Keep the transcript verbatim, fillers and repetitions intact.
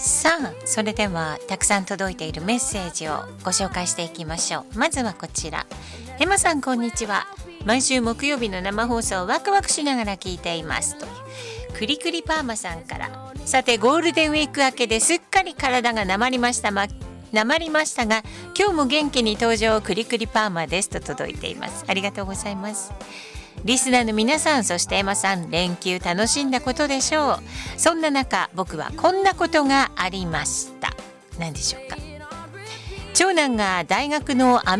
さあ、それではたくさん届いているメッセージをご紹介していきましょう。まずはこちら。エマさん、こんにちは。毎週木曜日の生放送をワクワクしながら聞いていますというクリクリパーマさんから。さて、ゴールデンウィーク明けですっかり体がなまりました、ま、なまりましたが、今日も元気に登場、クリクリパーマですと届いています。ありがとうございます。リスナーの皆さん、そしてエマさん、連休楽しんだことでしょう。そんな中、僕はこんなことがありました。何でしょうか。長男が大学のア